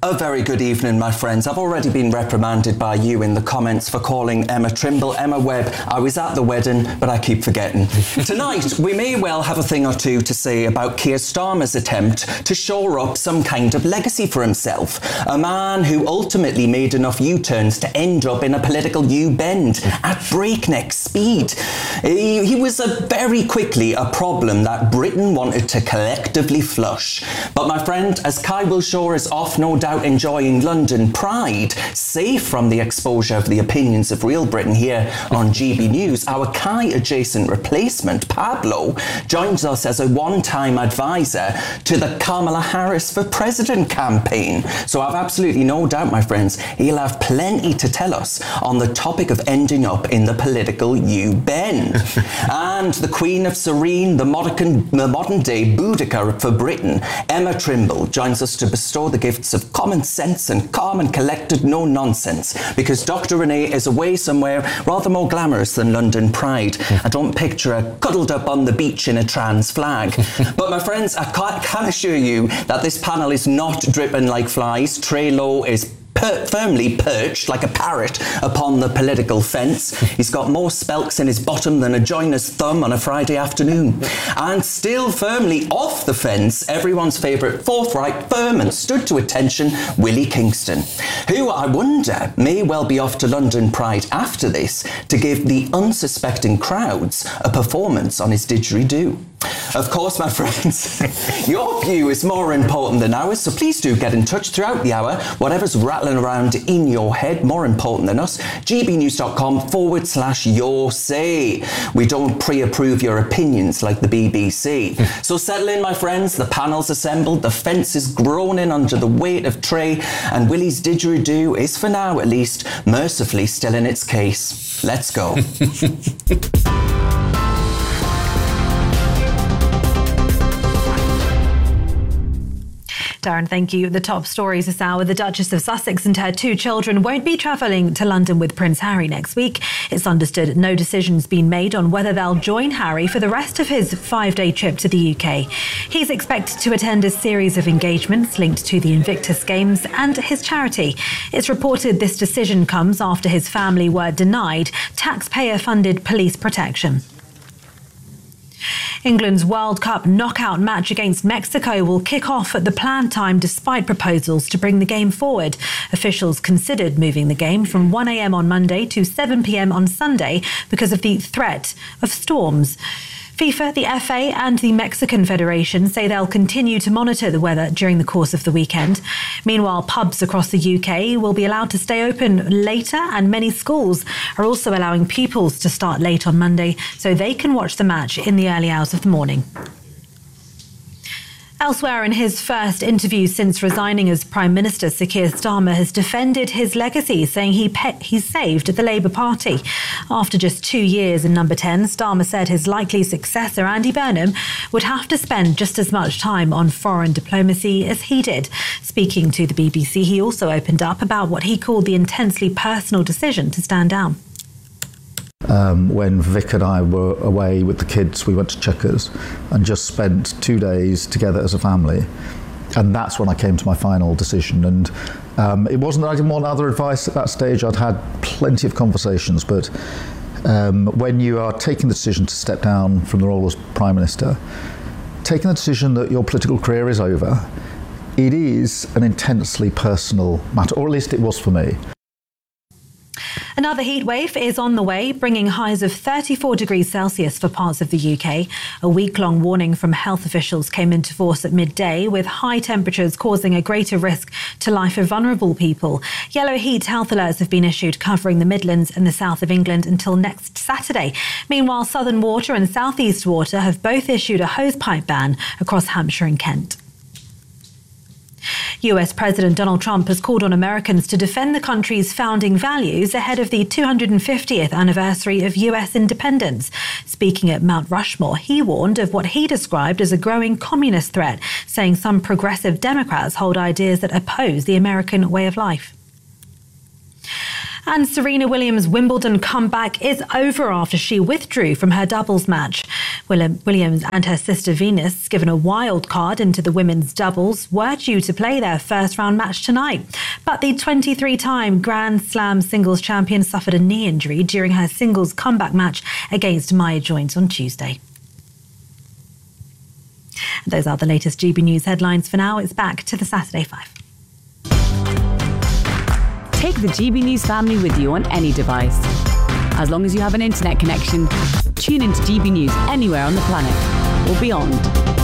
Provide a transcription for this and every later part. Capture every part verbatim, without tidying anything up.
A very good evening, my friends. I've already been reprimanded by you in the comments for calling Emma Trimble Emma Webb. I was at the wedding, but I keep forgetting. Tonight, we may well have a thing or two to say about Keir Starmer's attempt to shore up some kind of legacy for himself. A man who ultimately made enough U-turns to end up in a political U-bend at breakneck speed. He, he was a very quickly a problem that Britain wanted to collectively flush. But my friend, as Kai Wilshaw is off, no doubt, enjoying London Pride, safe from the exposure of the opinions of real Britain here on G B News, our Kai-adjacent replacement, Pablo, joins us as a one-time advisor to the Kamala Harris for President campaign. So I've absolutely no doubt, my friends, he'll have plenty to tell us on the topic of ending up in the political U-bend. And the Queen of Serene, the modern, the modern-day Boudica for Britain, Emma Trimble, joins us to bestow the gifts of common sense and calm and collected no nonsense, because Doctor Renee is away somewhere rather more glamorous than London Pride. I don't picture her cuddled up on the beach in a trans flag. But my friends, I can assure you that this panel is not dripping like flies. Trey Lowe is Per- firmly perched like a parrot upon the political fence. He's got more spelks in his bottom than a joiner's thumb on a Friday afternoon. And still firmly off the fence, everyone's favourite forthright, firm and stood to attention, Willie Kingston, who I wonder may well be off to London Pride after this to give the unsuspecting crowds a performance on his didgeridoo. Of course, my friends, your view is more important than ours, so please do get in touch throughout the hour. Whatever's rattling around in your head, more important than us, gbnews.com forward slash your say. We don't pre-approve your opinions like the B B C. So settle in, my friends, the panel's assembled, the fence is groaning under the weight of Trey, and Willie's didgeridoo is, for now at least, mercifully still in its case. Let's go. Darren, thank you. The top stories this hour. The Duchess of Sussex and her two children won't be travelling to London with Prince Harry next week. It's understood no decision's been made on whether they'll join Harry for the rest of his five-day trip to the U K. He's expected to attend a series of engagements linked to the Invictus Games and his charity. It's reported this decision comes after his family were denied taxpayer-funded police protection. England's World Cup knockout match against Mexico will kick off at the planned time despite proposals to bring the game forward. Officials considered moving the game from one a.m. on Monday to seven p.m. on Sunday because of the threat of storms. FIFA, the F A and the Mexican Federation say they'll continue to monitor the weather during the course of the weekend. Meanwhile, pubs across the U K will be allowed to stay open later, and many schools are also allowing pupils to start late on Monday so they can watch the match in the early hours of the morning. Elsewhere, in his first interview since resigning as Prime Minister, Sir Keir Starmer has defended his legacy, saying he pe- he saved the Labour Party. After just two years in number ten, Starmer said his likely successor, Andy Burnham, would have to spend just as much time on foreign diplomacy as he did. Speaking to the B B C, he also opened up about what he called the intensely personal decision to stand down. Um, when Vic and I were away with the kids, we went to Chequers and just spent two days together as a family. And that's when I came to my final decision. And um, it wasn't that I didn't want other advice at that stage. I'd had plenty of conversations. But um, when you are taking the decision to step down from the role as Prime Minister, taking the decision that your political career is over, it is an intensely personal matter, or at least it was for me. Another heat wave is on the way, bringing highs of thirty-four degrees Celsius for parts of the U K. A week-long warning from health officials came into force at midday, with high temperatures causing a greater risk to life of vulnerable people. Yellow heat health alerts have been issued covering the Midlands and the south of England until next Saturday. Meanwhile, Southern Water and South East Water have both issued a hosepipe ban across Hampshire and Kent. U S President Donald Trump has called on Americans to defend the country's founding values ahead of the two hundred fiftieth anniversary of U S independence. Speaking at Mount Rushmore, he warned of what he described as a growing communist threat, saying some progressive Democrats hold ideas that oppose the American way of life. And Serena Williams' Wimbledon comeback is over after she withdrew from her doubles match. Williams and her sister Venus, given a wild card into the women's doubles, were due to play their first round match tonight. But the twenty-three-time Grand Slam singles champion suffered a knee injury during her singles comeback match against Maya Joins on Tuesday. Those are the latest G B News headlines. For now, it's back to the Saturday Five. Take the G B News family with you on any device. As long as you have an internet connection, tune into G B News anywhere on the planet or beyond.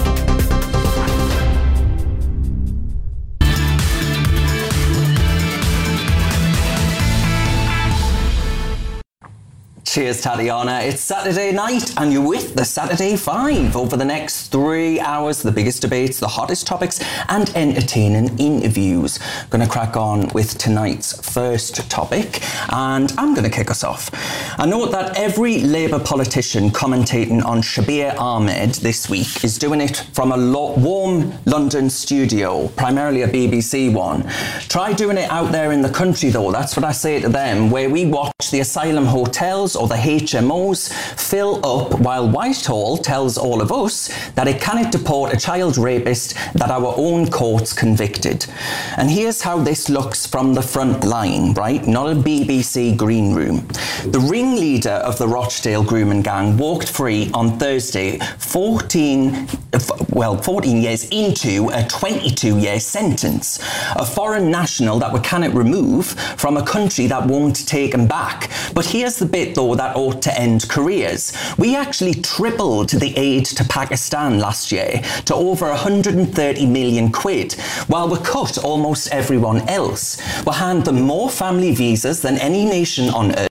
Cheers, Tatiana. It's Saturday night and you're with the Saturday Five. Over the next three hours, the biggest debates, the hottest topics and entertaining interviews. Going to crack on with tonight's first topic and I'm going to kick us off. I note that every Labour politician commentating on Shabir Ahmed this week is doing it from a lo- warm London studio, primarily a B B C one. Try doing it out there in the country though, that's what I say to them, where we watch the asylum hotels or the H M Os fill up while Whitehall tells all of us that it cannot deport a child rapist that our own courts convicted. And here's how this looks from the front line, right? Not a B B C green room. The ringleader of the Rochdale grooming gang walked free on Thursday, fourteen, well, fourteen years into a twenty-two year sentence. A foreign national that we cannot remove from a country that won't take him back. But here's the bit though that ought to end careers. We actually tripled the aid to Pakistan last year to over one hundred thirty million quid, while we cut almost everyone else. We hand them more family visas than any nation on earth.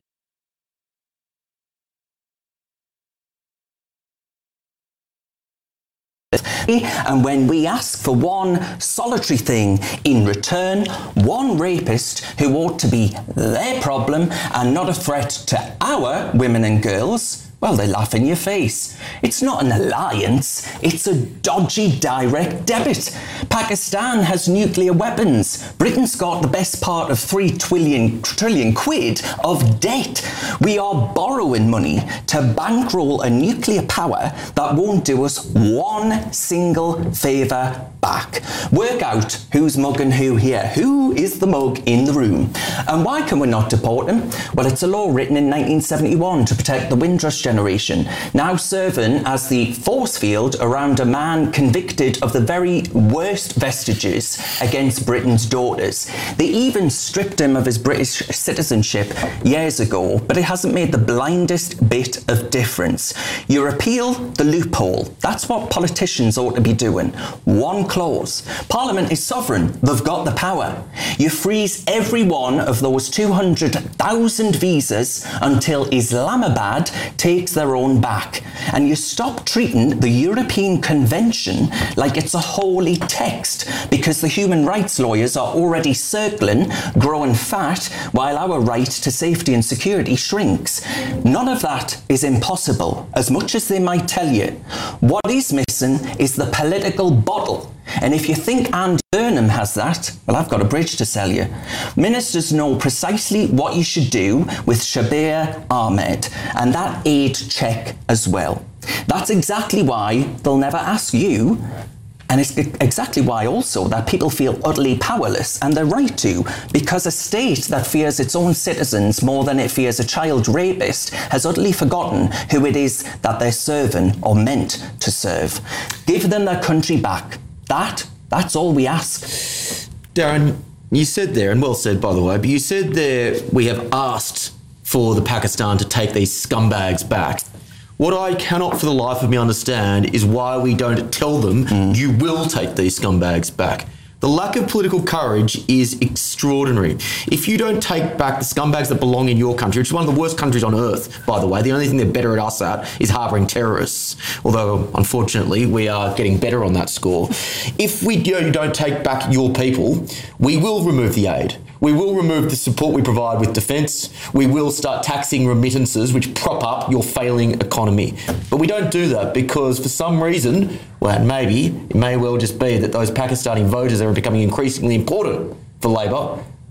And when we ask for one solitary thing in return, one rapist who ought to be their problem and not a threat to our women and girls, well, they laugh in your face. It's not an alliance, it's a dodgy direct debit. Pakistan has nuclear weapons. Britain's got the best part of three trillion, trillion quid of debt. We are borrowing money to bankroll a nuclear power that won't do us one single favour back. Work out who's mugging who here. Who is the mug in the room? And why can we not deport him? Well, it's a law written in nineteen seventy-one to protect the Windrush generation, now serving as the force field around a man convicted of the very worst vestiges against Britain's daughters. They even stripped him of his British citizenship years ago, but it hasn't made the blindest bit of difference. You repeal the loophole. That's what politicians ought to be doing. One clause. Parliament is sovereign. They've got the power. You freeze every one of those two hundred thousand visas until Islamabad takes their own back. And you stop treating the European Convention like it's a holy text, because the human rights lawyers are already circling, growing fat, while our right to safety and security shrinks. None of that is impossible, as much as they might tell you. What is missing is the political bottle. And if you think Anne Burnham has that, well, I've got a bridge to sell you. Ministers know precisely what you should do with Shabir Ahmed, and that aid check as well. That's exactly why they'll never ask you, and it's exactly why also that people feel utterly powerless, and they're right to, because a state that fears its own citizens more than it fears a child rapist has utterly forgotten who it is that they're serving or meant to serve. Give them their country back. That, that's all we ask. Darren, you said there, and well said by the way, but you said there we have asked for the Pakistan to take these scumbags back. What I cannot for the life of me understand is why we don't tell them mm. you will take these scumbags back. The lack of political courage is extraordinary. If you don't take back the scumbags that belong in your country, which is one of the worst countries on earth, by the way, the only thing they're better at us at is harbouring terrorists. Although, unfortunately, we are getting better on that score. If we you don't take back your people, we will remove the aid. We will remove the support we provide with defence. We will start taxing remittances, which prop up your failing economy. But we don't do that because for some reason, well, and maybe, it may well just be that those Pakistani voters are becoming increasingly important for Labor.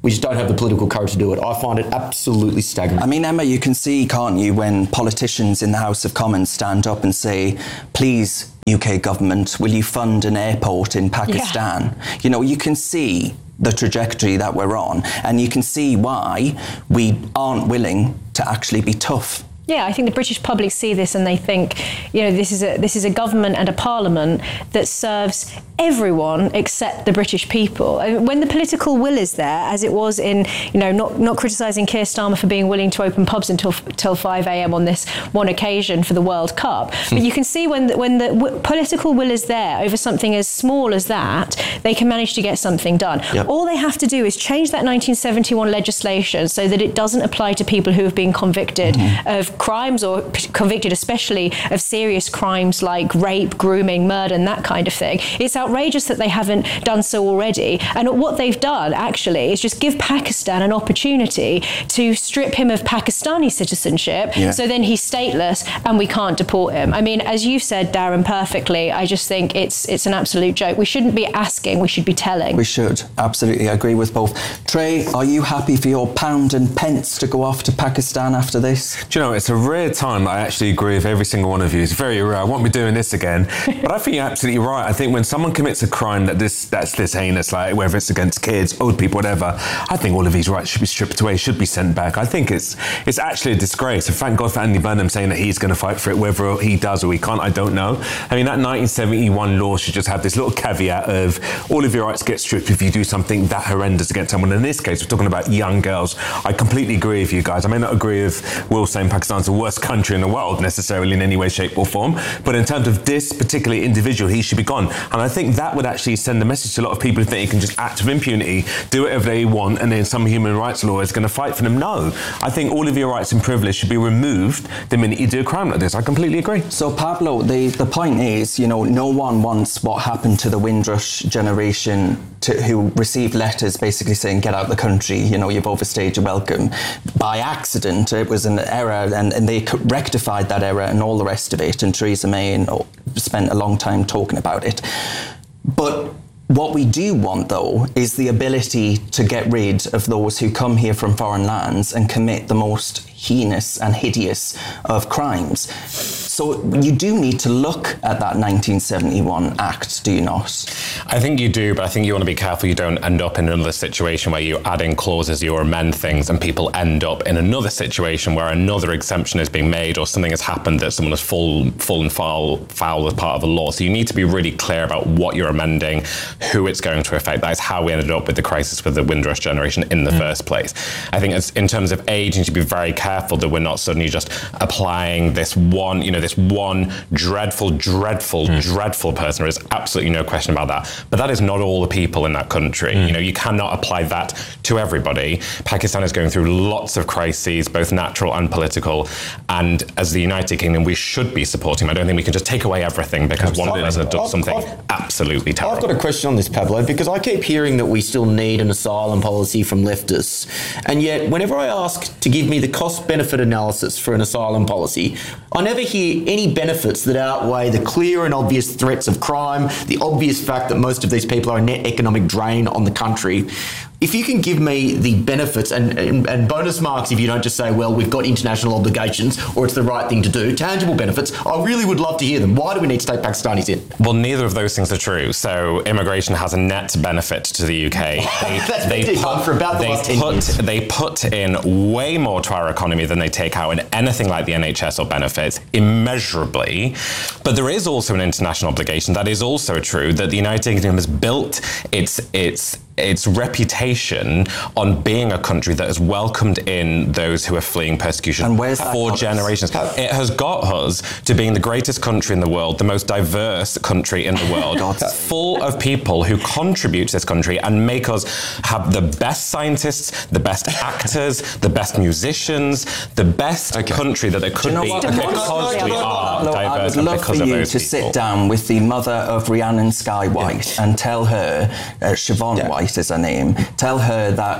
we just don't have the political courage to do it. I find it absolutely staggering. I mean, Emma, you can see, can't you, when politicians in the House of Commons stand up and say, please, U K government, will you fund an airport in Pakistan? Yeah. You know, you can see the trajectory that we're on, and you can see why we aren't willing to actually be tough. Yeah, I think the British public see this and they think, you know, this is a this is a government and a parliament that serves everyone except the British people. I mean, when the political will is there, as it was in, you know, not not criticising Keir Starmer for being willing to open pubs until till five a.m. on this one occasion for the World Cup, but you can see when the, when the w- political will is there over something as small as that, they can manage to get something done. Yep. All they have to do is change that nineteen seventy-one legislation so that it doesn't apply to people who have been convicted mm-hmm. of crimes, or p- convicted especially of serious crimes like rape, grooming, murder and that kind of thing. It's outrageous that they haven't done so already. And what they've done actually is just give Pakistan an opportunity to strip him of Pakistani citizenship, yeah. so then he's stateless and we can't deport him. I mean, as you said, Darren, perfectly, I just think it's it's an absolute joke. We shouldn't be asking, we should be telling. We should, absolutely, I agree with both. Trey, are you happy for your pound and pence to go off to Pakistan after this? Do you know, it's a rare time that I actually agree with every single one of you. It's very rare. I won't be doing this again. But I think you're absolutely right. I think when someone commits a crime that this that's this heinous, like whether it's against kids, old people, whatever, I think all of these rights should be stripped away, should be sent back. I think it's it's actually a disgrace. And thank God for Andy Burnham saying that he's going to fight for it, whether he does or he can't, I don't know. I mean, that nineteen seventy-one law should just have this little caveat of all of your rights get stripped if you do something that horrendous against someone. In this case, we're talking about young girls. I completely agree with you guys. I may not agree with Will saying Pakistan's the worst country in the world necessarily in any way, shape or form, but in terms of this particular individual, he should be gone. And I think that would actually send a message to a lot of people who think they can just act with impunity, do whatever they want, and then some human rights law is going to fight for them. No, I think all of your rights and privilege should be removed the minute you do a crime like this. I completely agree. So Pablo, the, the point is, you know, no one wants what happened to the Windrush generation to, who received letters basically saying, get out the country, you know, you've overstayed your welcome. By accident, it was an error, and, and they rectified that error and all the rest of it, and Theresa May and, oh, spent a long time talking about it. But what we do want, though, is the ability to get rid of those who come here from foreign lands and commit the most heinous and hideous of crimes. So you do need to look at that nineteen seventy-one Act, do you not? I think you do, but I think you want to be careful you don't end up in another situation where you add in clauses, you amend things, and people end up in another situation where another exemption is being made or something has happened that someone has fallen, fallen foul, foul as part of the law. So you need to be really clear about what you're amending, who it's going to affect. That is how we ended up with the crisis with the Windrush generation in the mm. first place. I think as, in terms of age, you need to be very careful that we're not suddenly just applying this one, you know, this one dreadful, dreadful, mm. dreadful person. There is absolutely no question about that. But that is not all the people in that country. Mm. You know, you cannot apply that to everybody. Pakistan is going through lots of crises, both natural and political. And as the United Kingdom, we should be supporting them. I don't think we can just take away everything because Absolutely. one person has done something I've, absolutely terrible. I've got a question on this, Pablo, because I keep hearing that we still need an asylum policy from leftists. And yet, whenever I ask to give me the cost-benefit analysis for an asylum policy, I never hear any benefits that outweigh the clear and obvious threats of crime, the obvious fact that most of these people are a net economic drain on the country. If you can give me the benefits and, and, and bonus marks if you don't just say, well, we've got international obligations or it's the right thing to do, tangible benefits, I really would love to hear them. Why do we need to take Pakistanis in? Well, neither of those things are true. So immigration has a net benefit to the U K. They, That's they, put, for about the they, last ten put, years. they put in way more to our economy than they take out in anything like the N H S or benefits, immeasurably. But there is also an international obligation. That is also true, that the United Kingdom has built its its its reputation on being a country that has welcomed in those who are fleeing persecution and where's that for generations. It has got us to being the greatest country in the world, the most diverse country in the world, full of people who contribute to this country and make us have the best scientists, the best actors, the best musicians, the best okay. country that there could you know be okay. because we are Look, diverse I would and love because for of you those to people. sit down with the mother of Rhiannon Sky White yeah. and tell her, uh, Siobhan yeah. White is her name, tell her that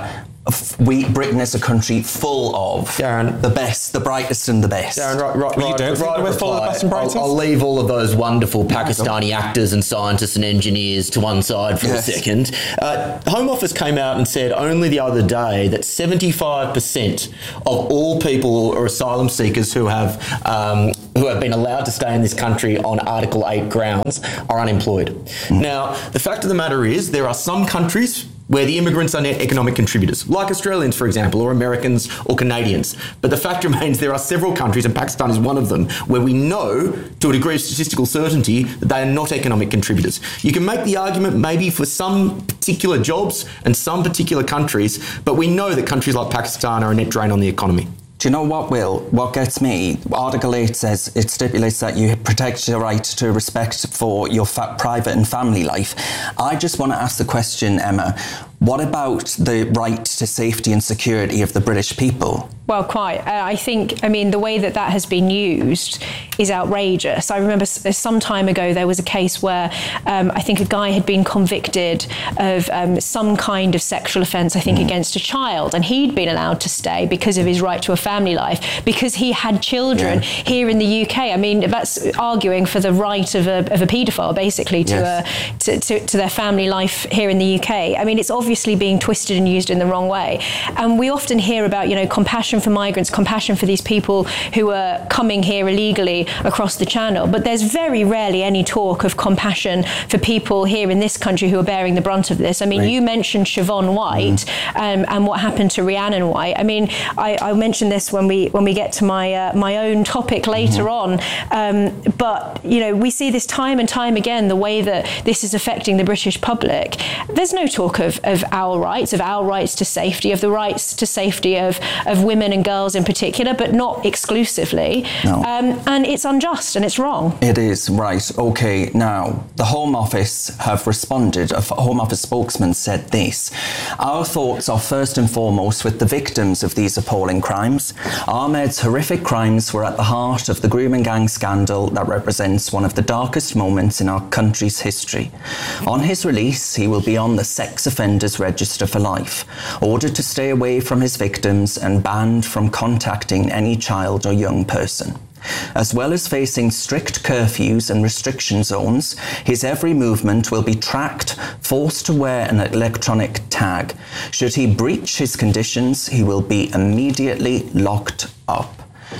we Britain is a country full of Darren, the best, the brightest, and the best. Darren, right, right, Well, you right, don't think right we're full of the reply. best and brightest? I'll, I'll leave all of those wonderful Pakistani actors and scientists and engineers to one side for Yes. a second. Uh, Home Office came out and said only the other day that seventy-five percent of all people or asylum seekers who have um, who have been allowed to stay in this country on Article eight grounds are unemployed. Mm. Now, the fact of the matter is there are some countries where the immigrants are net economic contributors, like Australians, for example, or Americans or Canadians. But the fact remains there are several countries, and Pakistan is one of them, where we know to a degree of statistical certainty that they are not economic contributors. You can make the argument maybe for some particular jobs and some particular countries, but we know that countries like Pakistan are a net drain on the economy. Do you know what, Will? What gets me? Article eight says it stipulates that you protect your right to respect for your fa- private and family life. I just want to ask the question, Emma, what about the right to safety and security of the British people? Well, quite. Uh, I think, I mean, the way that that has been used is outrageous. I remember s- some time ago there was a case where um, I think a guy had been convicted of um, some kind of sexual offence, I think, mm. against a child, and he'd been allowed to stay because of his right to a family life, because he had children yeah. here in the U K. I mean, that's arguing for the right of a, of a paedophile, basically, to, yes. a, to, to, to their family life here in the U K. I mean, it's obviously being twisted and used in the wrong way. And we often hear about, you know, compassion for migrants, compassion for these people who are coming here illegally across the channel. But there's very rarely any talk of compassion for people here in this country who are bearing the brunt of this. I mean, right. you mentioned Siobhan White mm. um, and what happened to Rhiannon White. I mean, I, I mentioned this when we when we get to my uh, my own topic later mm-hmm. on. Um, but, you know, we see this time and time again, the way that this is affecting the British public. There's no talk of, of our rights, of our rights to safety, of the rights to safety of, of women and girls in particular, but not exclusively. No. Um, and it's unjust and it's wrong. It is, right. OK, now, the Home Office have responded. A Home Office spokesman said this: "Our thoughts are first and foremost with the victims of these appalling crimes. Ahmed's horrific crimes were at the heart of the grooming gang scandal that represents one of the darkest moments in our country's history. On his release, he will be on the sex offenders register for life, ordered to stay away from his victims and banned from contacting any child or young person. As well as facing strict curfews and restriction zones, his every movement will be tracked, forced to wear an electronic tag. Should he breach his conditions, he will be immediately locked up."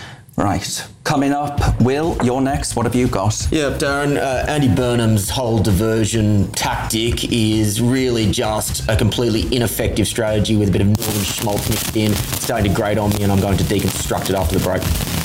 Right. Coming up, Will, you're next. What have you got? Yeah, Darren, uh, Andy Burnham's whole diversion tactic is really just a completely ineffective strategy with a bit of Northern schmaltz mixed in. It's starting to grate on me, and I'm going to deconstruct it after the break.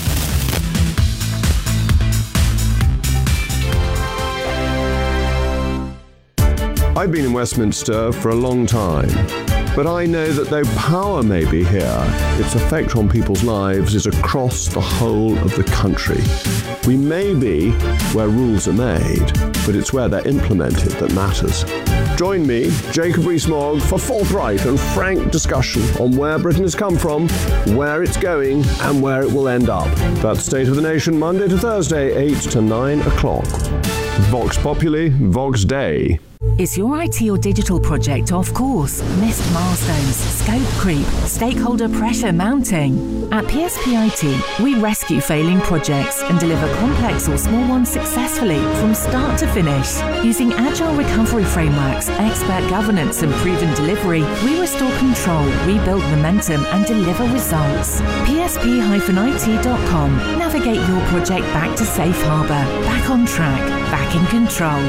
I've been in Westminster for a long time, but I know that though power may be here, its effect on people's lives is across the whole of the country. We may be where rules are made, but it's where they're implemented that matters. Join me, Jacob Rees-Mogg, for forthright and frank discussion on where Britain has come from, where it's going, and where it will end up. That's State of the Nation, Monday to Thursday, eight to nine o'clock. Vox Populi, Vox Dei. Is your I T or digital project off course? Missed milestones, scope creep, stakeholder pressure mounting? At P S P I T, we rescue failing projects and deliver complex or small ones successfully from start to finish. Using agile recovery frameworks, expert governance and proven delivery, we restore control, rebuild momentum and deliver results. P S P I T dot com. Navigate your project back to safe harbour, back on track, back in control.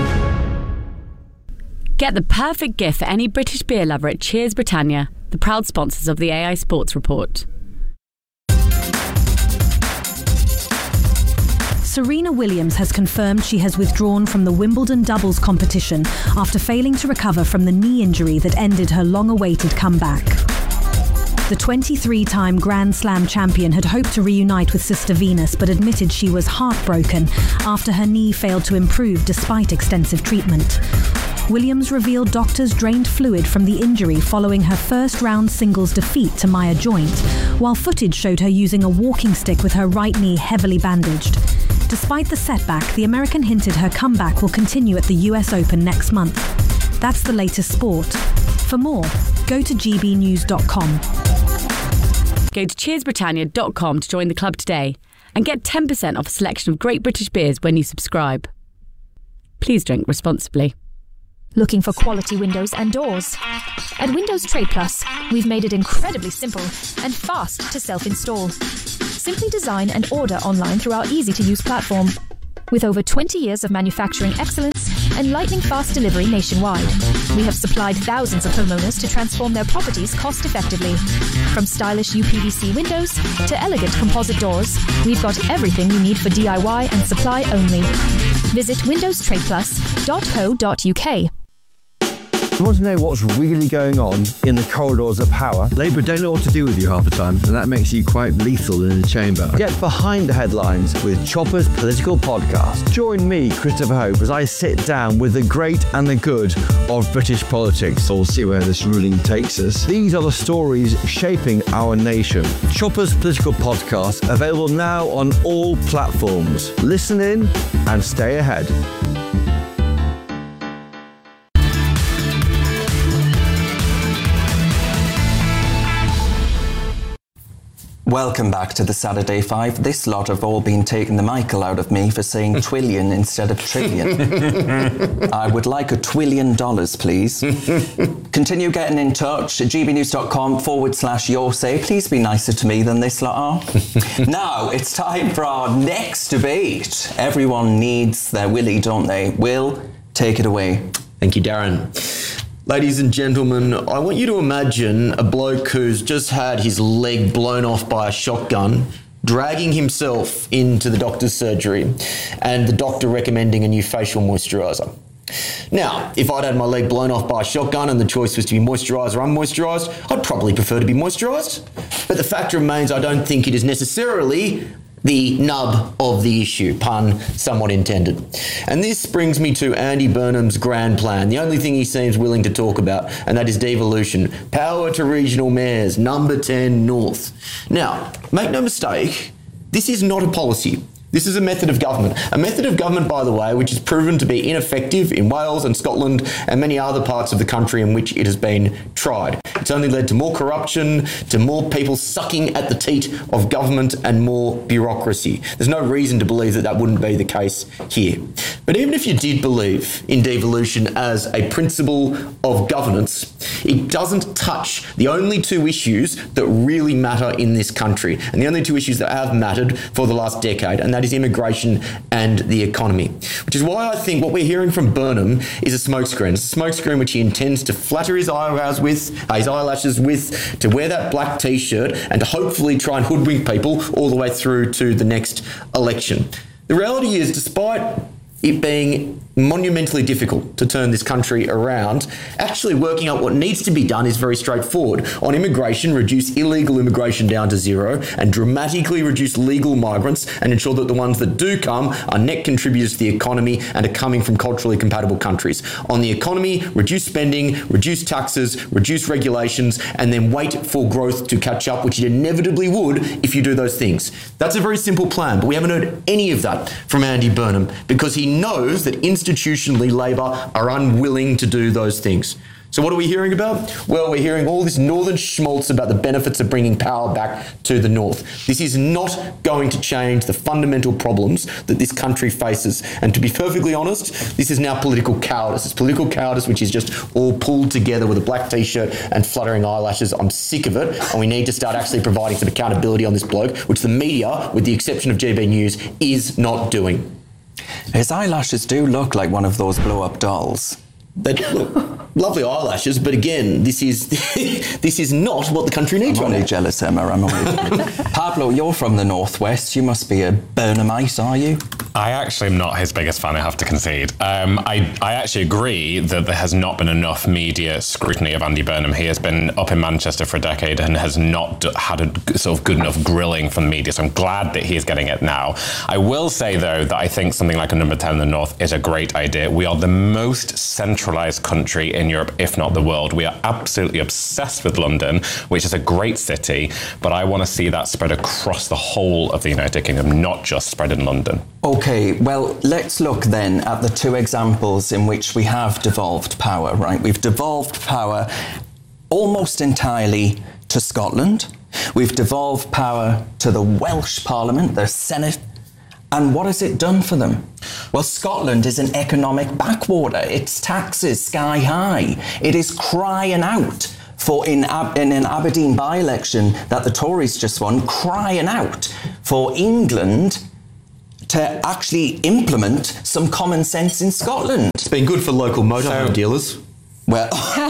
Get the perfect gift for any British beer lover at Cheers Britannia, the proud sponsors of the A I Sports Report. Serena Williams has confirmed she has withdrawn from the Wimbledon doubles competition after failing to recover from the knee injury that ended her long-awaited comeback. The twenty-three-time Grand Slam champion had hoped to reunite with Sister Venus, but admitted she was heartbroken after her knee failed to improve despite extensive treatment. Williams revealed doctors drained fluid from the injury following her first-round singles defeat to Maya Joint, while footage showed her using a walking stick with her right knee heavily bandaged. Despite the setback, the American hinted her comeback will continue at the U S Open next month. That's the latest sport. For more, go go to g b news dot com. Go to cheers britannia dot com to join the club today and get ten percent off a selection of great British beers when you subscribe. Please drink responsibly. Looking for quality windows and doors? At Windows Trade Plus, we've made it incredibly simple and fast to self-install. Simply design and order online through our easy-to-use platform. With over twenty years of manufacturing excellence and lightning-fast delivery nationwide, we have supplied thousands of homeowners to transform their properties cost-effectively. From stylish U P V C windows to elegant composite doors, we've got everything you need for D I Y and supply only. Visit windows trade plus dot co dot u k. You want to know what's really going on in the corridors of power? Labour don't know what to do with you half the time, and that makes you quite lethal in the chamber. Get behind the headlines with Chopper's Political Podcast. Join me, Christopher Hope, as I sit down with the great and the good of British politics. We'll see where this ruling takes us. These are the stories shaping our nation. Chopper's Political Podcast, available now on all platforms. Listen in and stay ahead. Welcome back to the Saturday Five. This lot have all been taking the Michael out of me for saying twillion instead of trillion. I would like a twillion dollars, please. Continue getting in touch at gbnews.com forward slash your say. Please be nicer to me than this lot are. Now, it's time for our next debate. Everyone needs their Willie, don't they? Will, take it away. Thank you, Darren. Ladies and gentlemen, I want you to imagine a bloke who's just had his leg blown off by a shotgun, dragging himself into the doctor's surgery, and the doctor recommending a new facial moisturiser. Now, if I'd had my leg blown off by a shotgun and the choice was to be moisturised or unmoisturised, I'd probably prefer to be moisturised. But the fact remains, I don't think it is necessarily the nub of the issue, pun somewhat intended. And this brings me to Andy Burnham's grand plan, the only thing he seems willing to talk about, and that is devolution. Power to regional mayors, number ten North. Now, make no mistake, this is not a policy. This is a method of government. A method of government, by the way, which has proven to be ineffective in Wales and Scotland and many other parts of the country in which it has been tried. It's only led to more corruption, to more people sucking at the teat of government and more bureaucracy. There's no reason to believe that that wouldn't be the case here. But even if you did believe in devolution as a principle of governance, it doesn't touch the only two issues that really matter in this country, and the only two issues that have mattered for the last decade, and that is immigration and the economy. Which is why I think what we're hearing from Burnham is a smokescreen. It's a smokescreen which he intends to flatter his eyebrows with, uh, his eyelashes with, to wear that black t-shirt and to hopefully try and hoodwink people all the way through to the next election. The reality is, despite it being monumentally difficult to turn this country around, actually working out what needs to be done is very straightforward. On immigration, reduce illegal immigration down to zero and dramatically reduce legal migrants and ensure that the ones that do come are net contributors to the economy and are coming from culturally compatible countries. On the economy, reduce spending, reduce taxes, reduce regulations, and then wait for growth to catch up, which it inevitably would if you do those things. That's a very simple plan, but we haven't heard any of that from Andy Burnham because he knows that institutionally Labor are unwilling to do those things. So what are we hearing about? Well, we're hearing all this northern schmaltz about the benefits of bringing power back to the north. This is not going to change the fundamental problems that this country faces. And to be perfectly honest, this is now political cowardice. It's political cowardice which is just all pulled together with a black t-shirt and fluttering eyelashes. I'm sick of it, and we need to start actually providing some accountability on this bloke, which the media, with the exception of G B News, is not doing. His eyelashes do look like one of those blow-up dolls. They look lovely eyelashes, but again, this is this is not what the country needs I'm right only now. jealous, Emma. I'm only Pablo, you're from the northwest. You must be a Burnhamite, are you? I actually am not his biggest fan, I have to concede. Um, I, I actually agree that there has not been enough media scrutiny of Andy Burnham. He has been up in Manchester for a decade and has not had a sort of good enough grilling from the media, so I'm glad that he is getting it now. I will say, though, that I think something like a number ten in the north is a great idea. We are the most centralised country in Europe, if not the world. We are absolutely obsessed with London, which is a great city, but I want to see that spread across the whole of the United Kingdom, not just spread in London. Okay, well, let's look then at the two examples in which we have devolved power, right? We've devolved power almost entirely to Scotland. We've devolved power to the Welsh Parliament, the Senate. And what has it done for them? Well, Scotland is an economic backwater. Its taxes sky high. It is crying out for, in, Ab- in an Aberdeen by-election that the Tories just won, crying out for England to actually implement some common sense in Scotland. It's been good for local motorhome so, dealers. Well,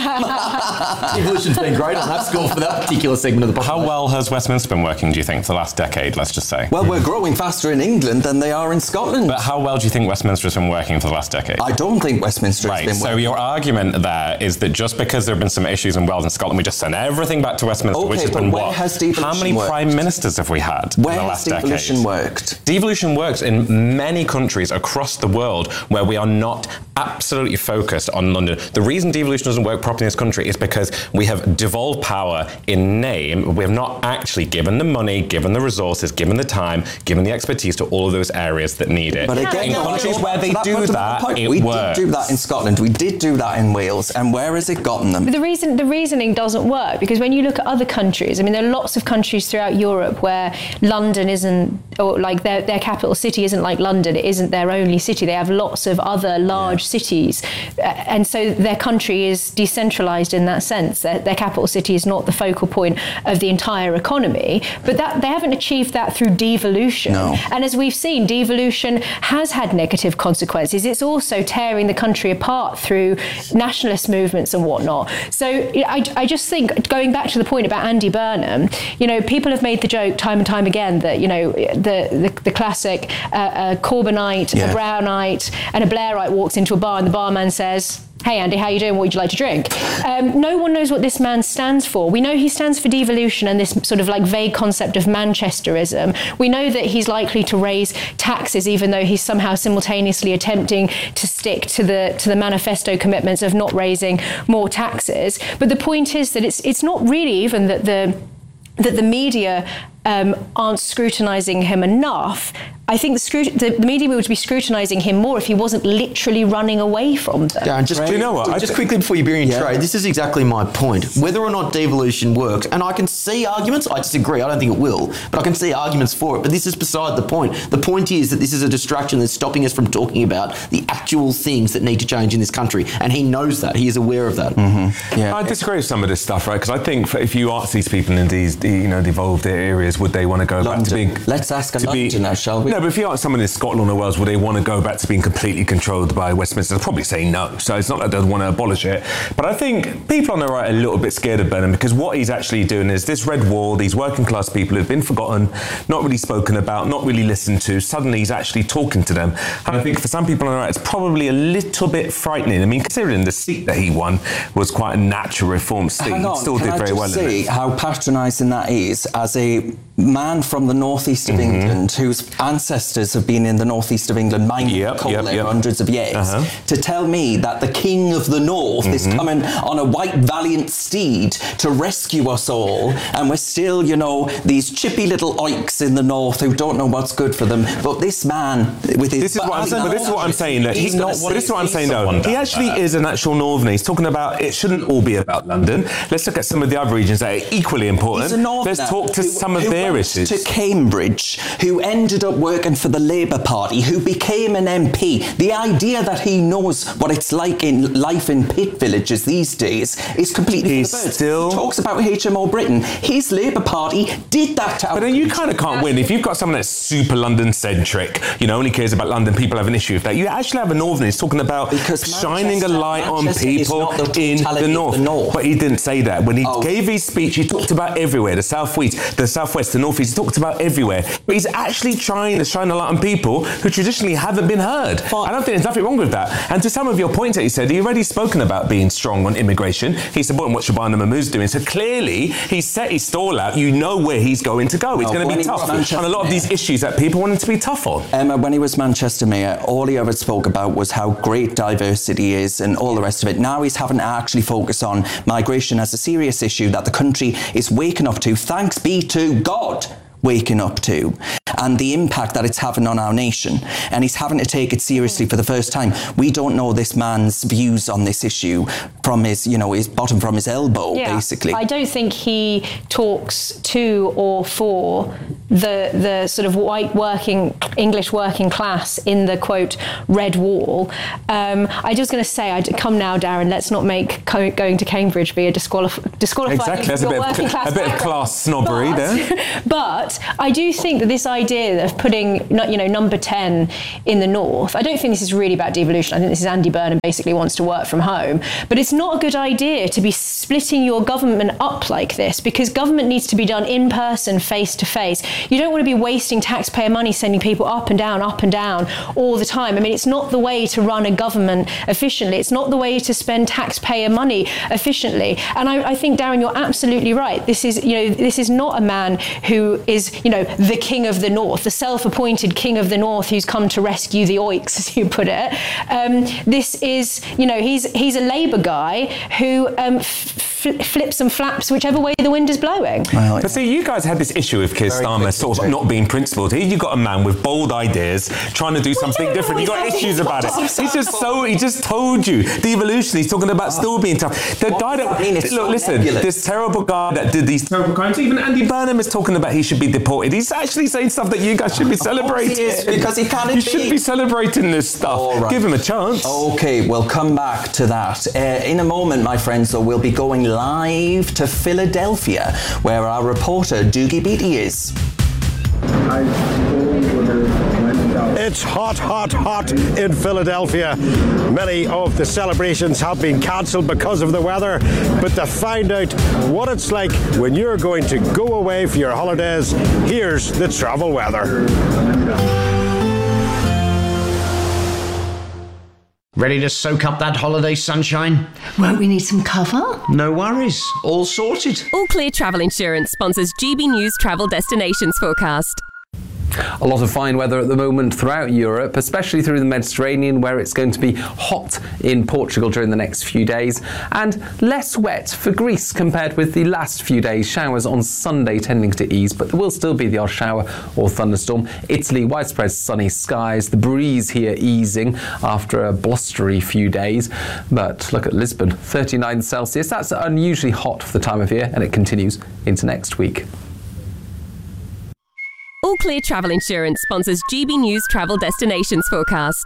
devolution's been great on that score for that particular segment of the population. How well has Westminster been working, do you think, for the last decade, let's just say? Well, we're growing faster in England than they are in Scotland. But how well do you think Westminster has been working for the last decade? I don't think Westminster right, has been working. So your argument there is that just because there have been some issues in Wales and Scotland, we just send everything back to Westminster, okay, which has but been where what? Has devolution How many worked? prime ministers have we had where in the last decade? Where has devolution worked? Devolution works in many countries across the world where we are not absolutely focused on London. The reason devolution doesn't work properly in this country is because we have devolved power in name. We have not actually given the money, given the resources, given the time, given the expertise to all of those areas that need it. But again, in no, countries no, where they that do that, it we works. did do that in Scotland. We did do that in Wales. And where has it gotten them? But the reason the reasoning doesn't work because when you look at other countries, I mean, there are lots of countries throughout Europe where London isn't, or like their their capital city isn't like London. It isn't their only city. They have lots of other large yeah. cities, uh, and so their country is decentralised in that sense. Their, their capital city is not the focal point of the entire economy, but that they haven't achieved that through devolution. No. And as we've seen, devolution has had negative consequences. It's also tearing the country apart through nationalist movements and whatnot. So I, I just think, going back to the point about Andy Burnham, you know, people have made the joke time and time again that, you know, the the, the classic uh, a Corbynite, yeah. a Brownite, and a Blairite walks into a bar and the barman says, "Hey Andy, how you doing? What would you like to drink?" Um, no one knows what this man stands for. We know he stands for devolution and this sort of like vague concept of Manchesterism. We know that he's likely to raise taxes, even though he's somehow simultaneously attempting to stick to the to the manifesto commitments of not raising more taxes. But the point is that it's it's not really even that the that the media um, aren't scrutinising him enough. I think the, scrut- the, the media would be scrutinising him more if he wasn't literally running away from them. Yeah, and just, Do you know what? just quickly before you bury your yeah. trade, this is exactly my point. Whether or not devolution works, and I can see arguments, I disagree, I don't think it will, but I can see arguments for it, but this is beside the point. The point is that this is a distraction that's stopping us from talking about the actual things that need to change in this country, and he knows that, he is aware of that. Mm-hmm. Yeah. I disagree with some of this stuff, right, because I think if you ask these people in these, you know, devolved areas, would they want to go London. back to being... Let's ask a Londoner, shall we? No, but if you ask someone in Scotland or Wales, would they want to go back to being completely controlled by Westminster? They'll probably say no. So it's not that they'd want to abolish it. But I think people on the right are a little bit scared of Burnham because what he's actually doing is this red wall, these working class people who've been forgotten, not really spoken about, not really listened to, suddenly he's actually talking to them. And I think for some people on the right, it's probably a little bit frightening. I mean, considering the seat that he won was quite a natural reform seat, Hang on, he still can did I very just well see in it. how patronising that is as a man from the northeast of Mm-hmm. England whose ancestors have been in the northeast of England mining yep, coal yep, there yep. for hundreds of years, uh-huh. to tell me that the king of the north mm-hmm. is coming on a white valiant steed to rescue us all, and we're still, you know, these chippy little oiks in the north who don't know what's good for them. But this man with his... This is what I'm, but this is what I'm saying. That he's, he's not. But this is what I'm saying. Though he actually that. is an actual northerner. He's talking about it shouldn't all be about London. Let's look at some of the other regions that are equally important. He's a northerner. Let's talk to who, some of who their went issues. To Cambridge, who ended up working for the Labour Party, who became an M P. The idea that he knows what it's like in life in pit villages these days is completely He's for the birds. still He talks about H M O Britain. His Labour Party did that to. But then you kind of can't win if you've got someone that's super London centric. You know, only cares about London. People have an issue with that. You actually have a northerner who's talking about because shining Manchester, a light Manchester on people the in the north. the north. But he didn't say that when he oh. gave his speech. He talked about everywhere: the southwest, the southwest, the northeast. He talked about everywhere. But he's actually trying to shine a light on people who traditionally haven't been heard. Fine. I don't think there's nothing wrong with that. And to some of your points that he said, he already spoken about being strong on immigration. He's supporting what Shabana Mahmood's doing. So clearly, he's set his stall out. You know where he's going to go. It's well, going to be tough on a lot of these issues that people wanted to be tough on. Emma, when he was Manchester Mayor, all he ever spoke about was how great diversity is and all the rest of it. Now he's having to actually focus on migration as a serious issue that the country is waking up to, thanks be to God. waking up to, and the impact that it's having on our nation. And he's having to take it seriously for the first time. We don't know this man's views on this issue from his, you know, his bottom from his elbow, yeah, basically. I don't think he talks to or for the the sort of white working English working class in the quote red wall. Um, I was going to say, I'd come now, Darren. Let's not make co- going to Cambridge be a disqualif- disqualifying. Exactly, that's a bit, of, cl- a bit of class snobbery but, there. But I do think that this idea of putting, you know, number ten in the north, I don't think this is really about devolution. I think this is Andy Burnham basically wants to work from home. But it's not a good idea to be splitting your government up like this, because government needs to be done in person, face to face. You don't want to be wasting taxpayer money sending people up and down, up and down all the time. I mean, it's not the way to run a government efficiently. It's not the way to spend taxpayer money efficiently. And I, I think, Darren, you're absolutely right. This is, you know, this is not a man who is, you know, the king of the north, the self-appointed king of the north who's come to rescue the oiks, as you put it. Um, this is, you know, he's he's a Labour guy who um, f- flips and flaps whichever way the wind is blowing. Well, but see, you guys had this issue with Keir Starmer sort of not being principled. Here you got a man with bold ideas trying to do something different. You got issues about it. He's just so he just told you devolution. He's talking about still being tough. The guy that mean, it's look, so listen, nebulous. this terrible guy that did these terrible crimes. Even Andy Burnham is talking about he should be deported. He's actually saying stuff that you guys should be celebrating. He is, because he can't You be. should be celebrating this stuff. All right. Give him a chance. Okay, we'll come back to that. Uh, in a moment, my friends, though, we'll be going live to Philadelphia, where our reporter, Doogie Beatty, is. It's hot, hot, hot in Philadelphia. Many of the celebrations have been cancelled because of the weather, but to find out what it's like when you're going to go away for your holidays, here's the travel weather. Ready to soak up that holiday sunshine? Won't we need some cover? No worries, all sorted. All Clear Travel Insurance sponsors G B News Travel Destinations Forecast. A lot of fine weather at the moment throughout Europe, especially through the Mediterranean, where it's going to be hot in Portugal during the next few days, and less wet for Greece compared with the last few days. Showers on Sunday tending to ease, but there will still be the odd shower or thunderstorm. Italy, widespread sunny skies, the breeze here easing after a blustery few days. But look at Lisbon, thirty-nine Celsius. That's unusually hot for the time of year, and it continues into next week. All Clear Travel Insurance sponsors G B News Travel Destinations Forecast.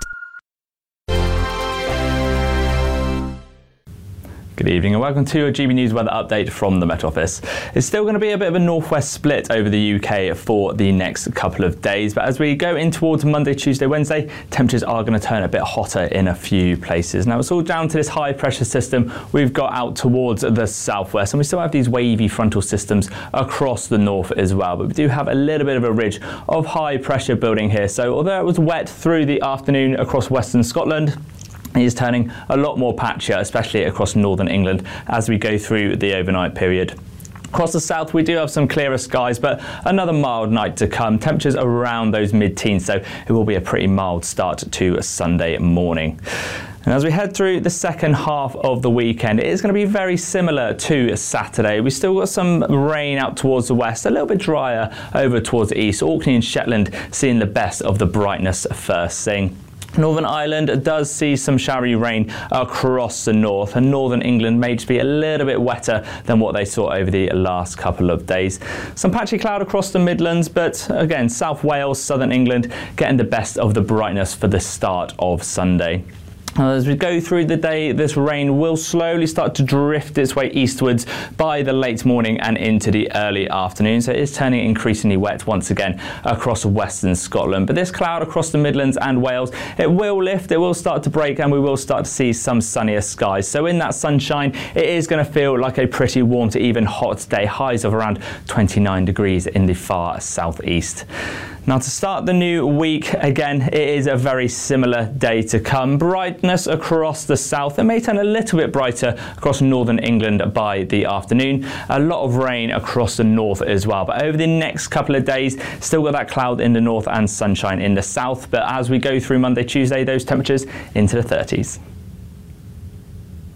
Good evening and welcome to a G B News weather update from the Met Office. It's still going to be a bit of a northwest split over the U K for the next couple of days, but as we go in towards Monday, Tuesday, Wednesday, temperatures are going to turn a bit hotter in a few places. Now it's all down to this high pressure system we've got out towards the southwest, and we still have these wavy frontal systems across the north as well, but we do have a little bit of a ridge of high pressure building here. So although it was wet through the afternoon across western Scotland, it is turning a lot more patchier, especially across northern England as we go through the overnight period. Across the south, we do have some clearer skies, but another mild night to come. Temperatures around those mid-teens, so it will be a pretty mild start to a Sunday morning. And as we head through the second half of the weekend, it is going to be very similar to Saturday. We've still got some rain out towards the west, a little bit drier over towards the east. Orkney and Shetland seeing the best of the brightness first thing. Northern Ireland does see some showery rain across the north, and northern England may just be a little bit wetter than what they saw over the last couple of days. Some patchy cloud across the Midlands, but again, South Wales, southern England getting the best of the brightness for the start of Sunday. As we go through the day, this rain will slowly start to drift its way eastwards by the late morning and into the early afternoon. So it is turning increasingly wet once again across western Scotland. But this cloud across the Midlands and Wales, it will lift, it will start to break, and we will start to see some sunnier skies. So in that sunshine, it is going to feel like a pretty warm to even hot day. Highs of around twenty-nine degrees in the far southeast. Now to start the new week, again, it is a very similar day to come. Brightness across the south. It may turn a little bit brighter across northern England by the afternoon. A lot of rain across the north as well. But over the next couple of days, still got that cloud in the north and sunshine in the south. But as we go through Monday, Tuesday, those temperatures into the thirties.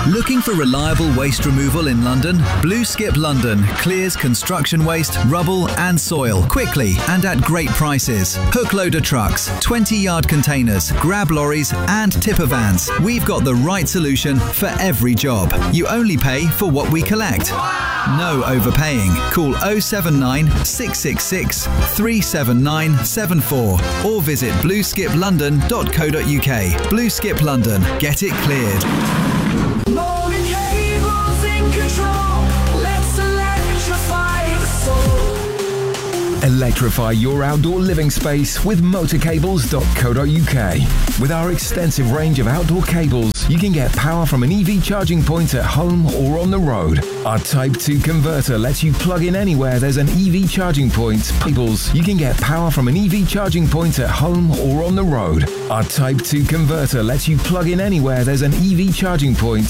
Looking for reliable waste removal in London? Blue Skip London clears construction waste, rubble and soil quickly and at great prices. Hook loader trucks, twenty yard containers, grab lorries and tipper vans. We've got the right solution for every job. You only pay for what we collect. No overpaying. Call oh seven nine, six six six, three seven nine seven four or visit blue skip london dot co dot uk. Blue Skip London. Get it cleared. Morgan Cable's in control. Let's electrify the soul. Electrify your outdoor living space with motor cables dot co dot uk. With our extensive range of outdoor cables, you can get power from an E V charging point at home or on the road. Our Type two converter lets you plug in anywhere there's an E V charging point. Cables, you can get power from an E V charging point at home or on the road. Our Type two converter lets you plug in anywhere there's an E V charging point.